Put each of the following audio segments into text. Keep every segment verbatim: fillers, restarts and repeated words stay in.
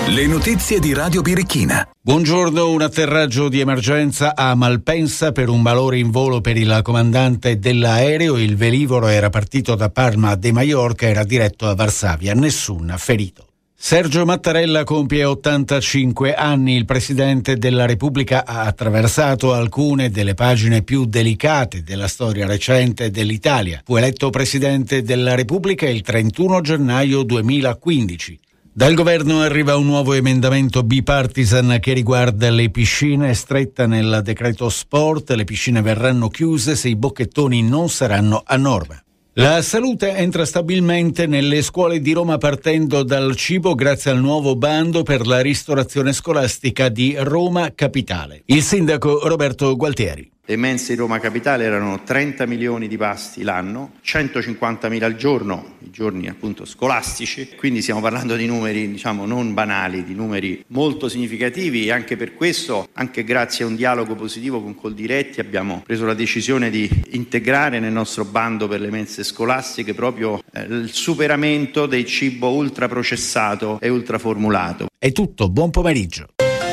Le notizie di Radio Birichina. Buongiorno, un atterraggio di emergenza a Malpensa per un malore in volo per il comandante dell'aereo. Il velivolo era partito da Palma de Mallorca e era diretto a Varsavia. Nessun ferito. Sergio Mattarella compie ottantacinque anni. Il Presidente della Repubblica ha attraversato alcune delle pagine più delicate della storia recente dell'Italia. Fu eletto Presidente della Repubblica il trentuno gennaio duemilaquindici. Dal governo arriva un nuovo emendamento bipartisan che riguarda le piscine, stretta nel decreto sport. Le piscine verranno chiuse se i bocchettoni non saranno a norma. La salute entra stabilmente nelle scuole di Roma partendo dal cibo grazie al nuovo bando per la ristorazione scolastica di Roma Capitale. Il sindaco Roberto Gualtieri. Le mense di Roma Capitale erano trenta milioni di pasti l'anno, centocinquantamila al giorno, i giorni appunto scolastici, quindi stiamo parlando di numeri diciamo non banali, di numeri molto significativi e anche per questo, anche grazie a un dialogo positivo con Coldiretti, abbiamo preso la decisione di integrare nel nostro bando per le mense scolastiche proprio eh, il superamento del cibo ultraprocessato e ultraformulato. È tutto, buon pomeriggio.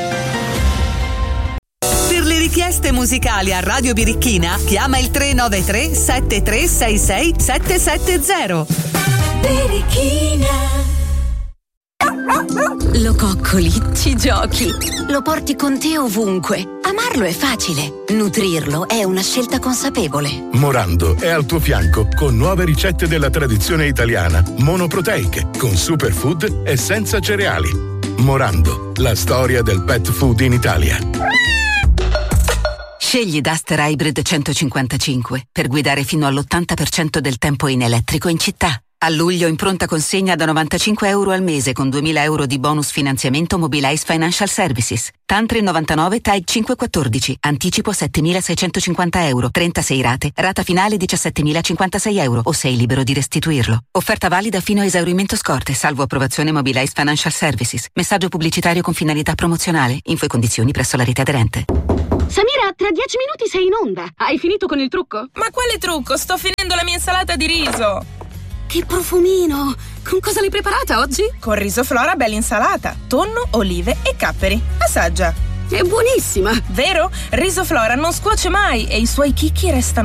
Richieste musicali a Radio Birichina, chiama il tre nove tre sette tre sei sei sette sette zero. Birichina. Lo coccoli, ci giochi, lo porti con te ovunque. Amarlo è facile, nutrirlo è una scelta consapevole. Morando è al tuo fianco con nuove ricette della tradizione italiana, monoproteiche, con superfood e senza cereali. Morando, la storia del pet food in Italia. Scegli Duster Hybrid centocinquantacinque per guidare fino all'ottanta per cento del tempo in elettrico in città. A luglio in pronta consegna da novantacinque euro al mese con duemila euro di bonus finanziamento Mobilize Financial Services. Tantri novantanove T A I cinquecentoquattordici. Anticipo settemilaseicentocinquanta euro. trentasei rate. Rata finale diciassettemilacinquantasei euro o sei libero di restituirlo. Offerta valida fino a esaurimento scorte, salvo approvazione Mobilize Financial Services. Messaggio pubblicitario con finalità promozionale. Info e condizioni presso la rete aderente. Samira, tra dieci minuti sei in onda. Hai finito con il trucco? Ma quale trucco? Sto finendo la mia insalata di riso. Che profumino! Con cosa l'hai preparata oggi? Con riso Flora bella insalata, tonno, olive e capperi. Assaggia. È buonissima! Vero? Riso Flora non scuoce mai e i suoi chicchi restano